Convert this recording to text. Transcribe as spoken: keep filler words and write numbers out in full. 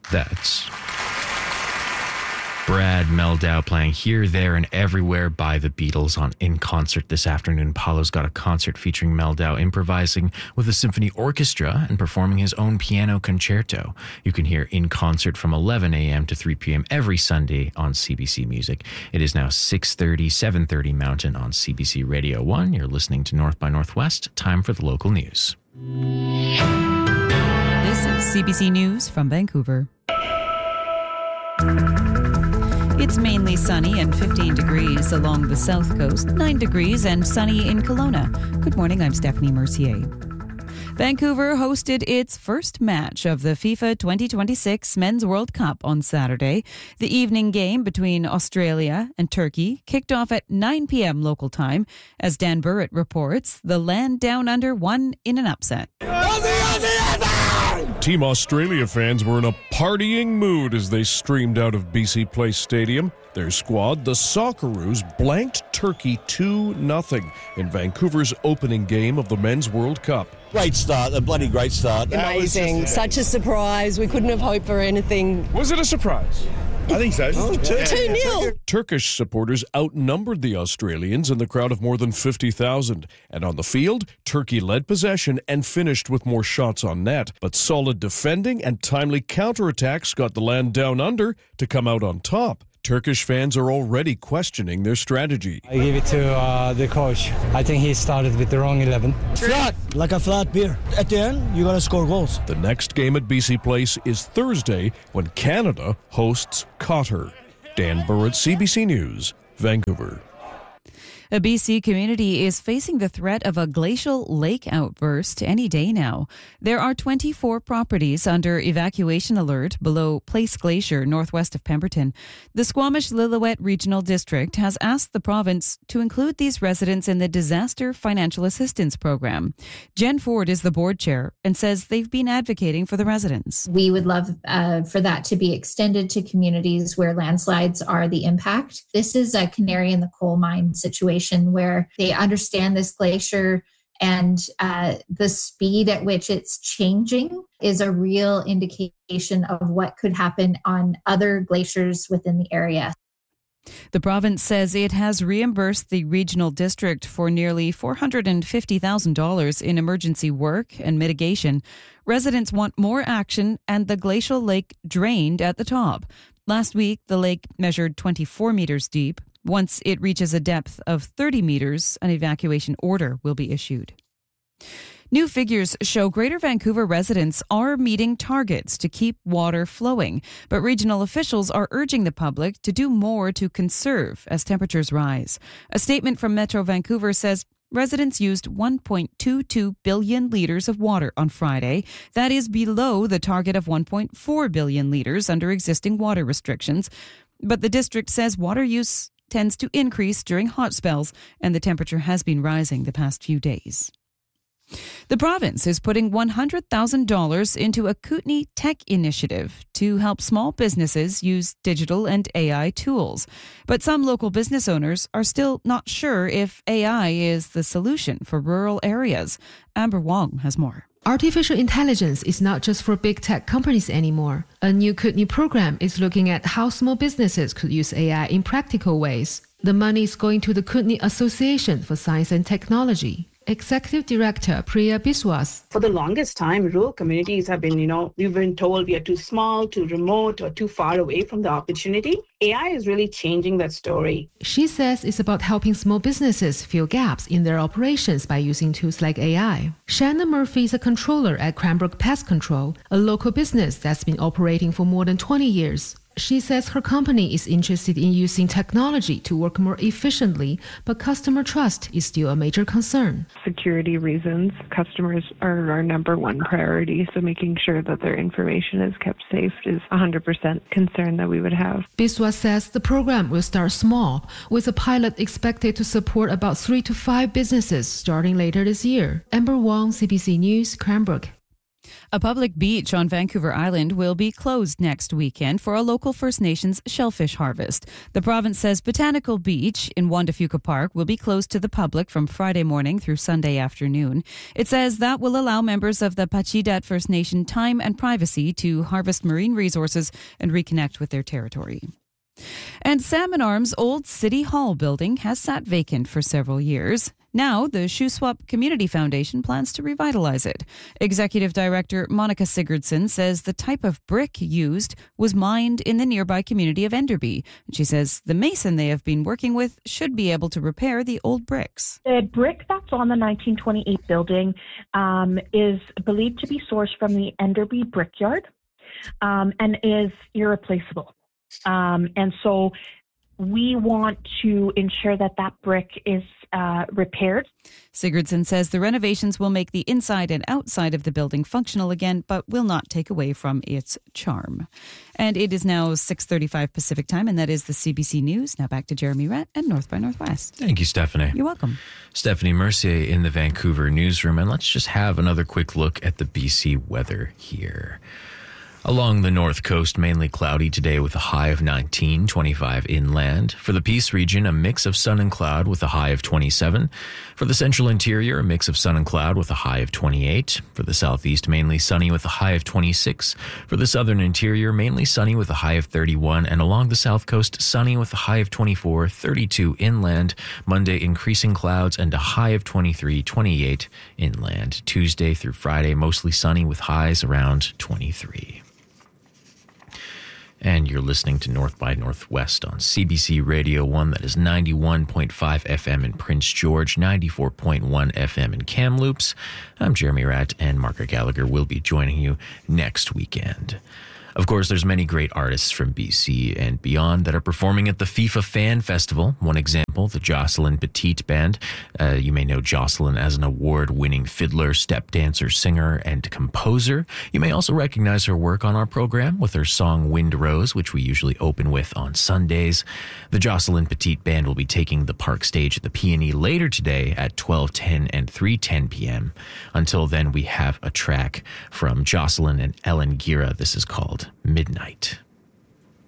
That's Brad Mehldau playing Here, There, and Everywhere by the Beatles on In Concert this afternoon. Paulo's got a concert featuring Mehldau improvising with a symphony orchestra and performing his own piano concerto. You can hear In Concert from eleven a.m. to three p.m. every Sunday on C B C Music. It is now six thirty, seven thirty Mountain on C B C Radio one. You're listening to North by Northwest. Time for the local news. This is C B C News from Vancouver. It's mainly sunny and fifteen degrees along the south coast, nine degrees and sunny in Kelowna. Good morning, I'm Stephanie Mercier. Vancouver hosted its first match of the FIFA twenty twenty-six Men's World Cup on Saturday. The evening game between Australia and Turkey kicked off at nine p.m. local time. As Dan Burrett reports, the land down under won in an upset. Team Australia fans were in a partying mood as they streamed out of B C Place Stadium. Their squad, the Socceroos, blanked Turkey two nothing in Vancouver's opening game of the Men's World Cup. Great start, a bloody great start. Amazing, just, such a surprise. We couldn't have hoped for anything. Was it a surprise? I think so. Oh, two nil. Turkish supporters outnumbered the Australians in the crowd of more than fifty thousand. And on the field, Turkey led possession and finished with more shots on net. But solid defending and timely counterattacks got the land down under to come out on top. Turkish fans are already questioning their strategy. I give it to uh, the coach. I think he started with the wrong eleven. Flat, like a flat beer. At the end, you got to score goals. The next game at B C Place is Thursday when Canada hosts Qatar. Dan Burrett, C B C News, Vancouver. A B C community is facing the threat of a glacial lake outburst any day now. There are twenty-four properties under evacuation alert below Place Glacier, northwest of Pemberton. The Squamish-Lillooet Regional District has asked the province to include these residents in the Disaster Financial Assistance Program. Jen Ford is the board chair and says they've been advocating for the residents. We would love uh, for that to be extended to communities where landslides are the impact. This is a canary in the coal mine situation, where they understand this glacier and uh, the speed at which it's changing is a real indication of what could happen on other glaciers within the area. The province says it has reimbursed the regional district for nearly four hundred fifty thousand dollars in emergency work and mitigation. Residents want more action and the glacial lake drained at the top. Last week, the lake measured twenty-four meters deep. Once it reaches a depth of thirty meters, an evacuation order will be issued. New figures show Greater Vancouver residents are meeting targets to keep water flowing, but regional officials are urging the public to do more to conserve as temperatures rise. A statement from Metro Vancouver says residents used one point two two billion litres of water on Friday. That is below the target of one point four billion litres under existing water restrictions. But the district says water use tends to increase during hot spells, and the temperature has been rising the past few days. The province is putting one hundred thousand dollars into a Kootenay Tech initiative to help small businesses use digital and A I tools. But some local business owners are still not sure if A I is the solution for rural areas. Amber Wong has more. Artificial intelligence is not just for big tech companies anymore. A new Kootenay program is looking at how small businesses could use A I in practical ways. The money is going to the Kootenay Association for Science and Technology. Executive Director Priya Biswas. For the longest time, rural communities have been, you know, we've been told we are too small, too remote, or too far away from the opportunity. A I is really changing that story. She says it's about helping small businesses fill gaps in their operations by using tools like A I. Shannon Murphy is a controller at Cranbrook Pest Control, a local business that's been operating for more than twenty years. She says her company is interested in using technology to work more efficiently, but customer trust is still a major concern. Security reasons, customers are our number one priority, so making sure that their information is kept safe is one hundred percent concern that we would have. Biswas says the program will start small, with a pilot expected to support about three to five businesses starting later this year. Amber Wong, C B C News, Cranbrook. A public beach on Vancouver Island will be closed next weekend for a local First Nations shellfish harvest. The province says Botanical Beach in Juan de Fuca Park will be closed to the public from Friday morning through Sunday afternoon. It says that will allow members of the Pachidat First Nation time and privacy to harvest marine resources and reconnect with their territory. And Salmon Arm's old City Hall building has sat vacant for several years. Now, the Shuswap Community Foundation plans to revitalize it. Executive Director Monica Sigurdsson says the type of brick used was mined in the nearby community of Enderby. She says the mason they have been working with should be able to repair the old bricks. The brick that's on the nineteen twenty-eight building um, is believed to be sourced from the Enderby Brickyard um, and is irreplaceable. Um, and so we want to ensure that that brick is uh, repaired. Sigurdsson says the renovations will make the inside and outside of the building functional again, but will not take away from its charm. And it is now six thirty-five Pacific time, and that is the C B C News. Now back to Jeremy Rett and North by Northwest. Thank you, Stephanie. You're welcome. Stephanie Mercier in the Vancouver newsroom, and let's just have another quick look at the B C weather here. Along the north coast, mainly cloudy today with a high of nineteen, twenty-five inland. For the Peace region, a mix of sun and cloud with a high of twenty-seven. For the central interior, a mix of sun and cloud with a high of twenty-eight. For the southeast, mainly sunny with a high of twenty-six. For the southern interior, mainly sunny with a high of thirty-one. And along the south coast, sunny with a high of twenty-four, thirty-two inland. Monday, increasing clouds and a high of twenty-three, twenty-eight inland. Tuesday through Friday, mostly sunny with highs around twenty-three. And you're listening to North by Northwest on C B C Radio one, that is ninety-one point five F M in Prince George, ninety-four point one F M in Kamloops. I'm Jeremy Ratt, and Margaret Gallagher will be joining you next weekend. Of course, there's many great artists from B C and beyond that are performing at the FIFA Fan Festival. One example, the Jocelyn Petite Band. Uh, you may know Jocelyn as an award-winning fiddler, step dancer, singer, and composer. You may also recognize her work on our program with her song Wind Rose, which we usually open with on Sundays. The Jocelyn Petite Band will be taking the park stage at the P and E later today at twelve ten and three ten p.m. Until then, we have a track from Jocelyn and Ellen Gira. This is called Midnight.